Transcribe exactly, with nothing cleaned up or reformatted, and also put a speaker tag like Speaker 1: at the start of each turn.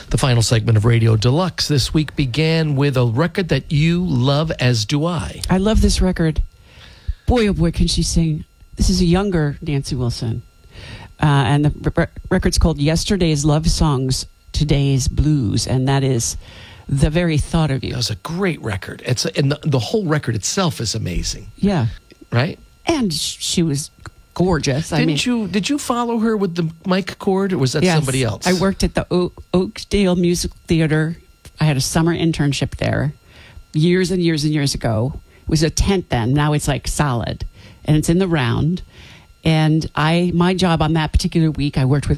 Speaker 1: The final segment of Radio Deluxe this week began with a record that you love, as do I.
Speaker 2: I love this record. Boy, oh boy, can she sing. This is a younger Nancy Wilson. Uh, and the re- record's called Yesterday's Love Songs, Today's Blues. And that is the very thought of you.
Speaker 1: That was a great record. It's a, and the, the whole record itself is amazing.
Speaker 2: Yeah.
Speaker 1: Right?
Speaker 2: And she was gorgeous.
Speaker 1: Didn't
Speaker 2: I mean,
Speaker 1: you? Did you follow her with the mic cord, or was that
Speaker 2: yes,
Speaker 1: somebody else?
Speaker 2: I worked at the o- Oakdale Music Theater. I had a summer internship there years and years and years ago. It was a tent then. Now it's like solid, and it's in the round. And I, my job on that particular week, I worked with